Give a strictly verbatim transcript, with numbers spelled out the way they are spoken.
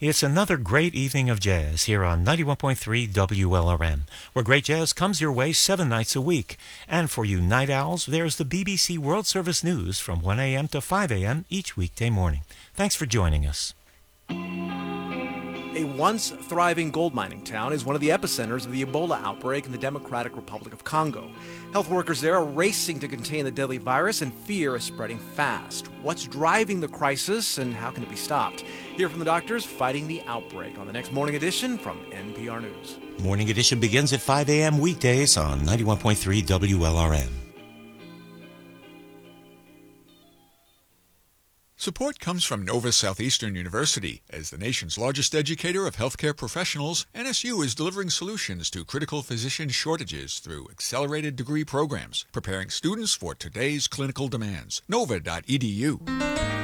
It's another great evening of jazz here on ninety-one point three W L R M, where great jazz comes your way seven nights a week. And for you night owls, there's the B B C World Service News from one a.m. to five a.m. each weekday morning. Thanks for joining us. A once thriving gold mining town is one of the epicenters of the Ebola outbreak in the Democratic Republic of Congo. Health workers there are racing to contain the deadly virus, and fear is spreading fast. What's driving the crisis, and how can it be stopped? Hear from the doctors fighting the outbreak on the next Morning Edition from N P R News. Morning Edition begins at five a.m. weekdays on ninety-one point three W L R M. Support comes from Nova Southeastern University. As the nation's largest educator of healthcare professionals, N S U is delivering solutions to critical physician shortages through accelerated degree programs, preparing students for today's clinical demands. nova dot e d u.